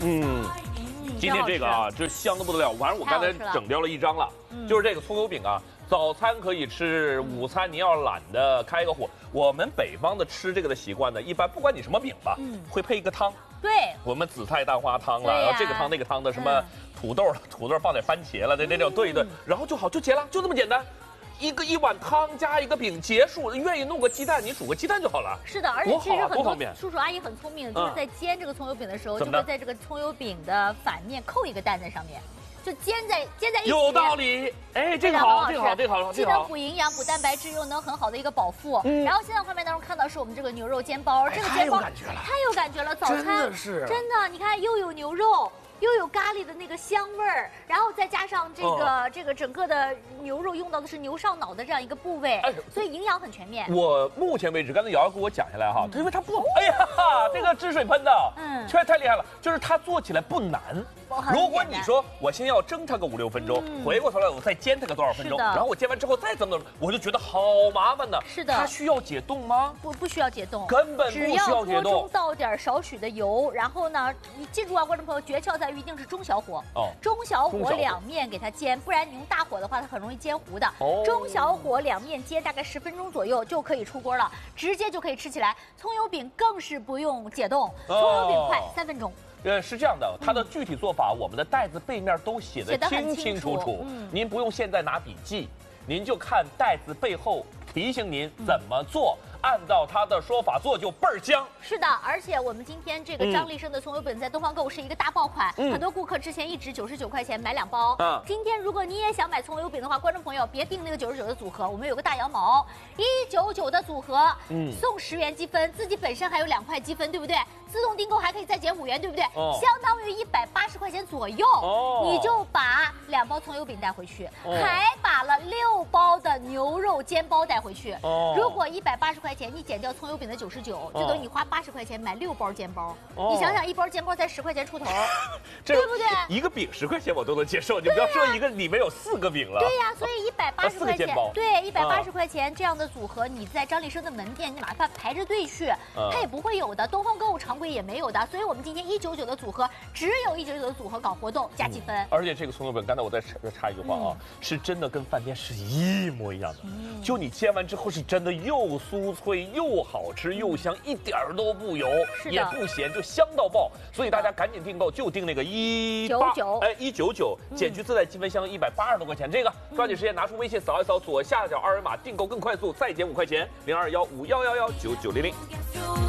今天这个啊，这香的不得了。完了，我刚才整掉了一张了，就是这个葱油饼啊，早餐可以吃，午餐你要懒得开个火。我们北方的吃这个的习惯呢，一般不管你什么饼吧，会配一个汤。 对， 我们紫菜蛋花汤了，然后这个汤那个汤的什么土豆放点番茄了，这种炖一炖，然后就好就结了，就这么简单。一碗汤加一个饼结束，愿意弄个鸡蛋，你煮个鸡蛋就好了。 是的，而且其实很多叔叔阿姨很聪明，就是在煎这个葱油饼的时候，就会在这个葱油饼的反面扣一个蛋在上面，就煎在一起。 有道理，哎，这个好，这个好， 既能补营养、补蛋白质，又能很好的一个饱腹。然后现在画面当中看到是我们这个牛肉煎包，这个煎包太有感觉了，早餐真的，你看又有牛肉。又有咖喱的那个香味儿，然后再加上这个整个的牛肉用到的是牛上脑的这样一个部位，所以营养很全面。 我目前为止，刚才瑶瑶给我讲下来哈，因为它不，哎呀，这个汁水喷的，太厉害了，就是它做起来不难。如果你说我先要蒸它个5、6分钟，回过头来我再煎它个多少分钟，然后我煎完之后再怎么，我就觉得好麻烦呢。 是的， 它需要解冻吗？ 不需要解冻， 根本不需要解冻。只要锅中倒点少许的油，然后呢，你记住啊，观众朋友，诀窍在于一定是中小火，中小火两面给它煎，不然你用大火的话，它很容易煎糊的。中小火两面煎大概10分钟左右就可以出锅了，直接就可以吃起来。葱油饼更是不用解冻，葱油饼快3分钟。 是这样的，它的具体做法，我们的袋子背面都写得清清楚楚。您不用现在拿笔记，您就看袋子背后提醒您怎么做。按照他的说法做就倍儿香。 是的，而且我们今天这个张立生的葱油饼在东方购是一个大爆款，很多顾客之前一直99块钱买2包。今天如果你也想买葱油饼的话，观众朋友别订那个99的组合，我们有个大羊毛199的组合，送10元积分，自己本身还有2块积分，对不对？自动订购还可以再减5元，对不对？相当于180块钱左右，你就把2包葱油饼带回去，还把了6包的牛肉煎包带回去。如果180块钱，你减掉葱油饼的99，就等于你花80块钱买6包煎包。你想想，1包煎包才10块钱出头，对不对？ 一个饼10块钱我都能接受，你不要说一个里面有4个饼了。 对呀，所以180块钱，对，180块钱这样的组合，你在张立生的门店，你哪怕排着队去，它也不会有的。东方购物常规也没有的，所以我们今天199的组合，只有199的组合搞活动加积分。 而且这个葱油饼，刚才我再插一句话啊，是真的跟饭店是一模一样的。就你煎完之后是真的又酥脆又好吃又香，一点都不油，也不咸，就香到爆。所以大家赶紧订购，就订那个199，减去自带积分箱180多块钱。这个抓紧时间拿出微信扫一扫左下角2维码订购更快速，再减5块钱，0215119900。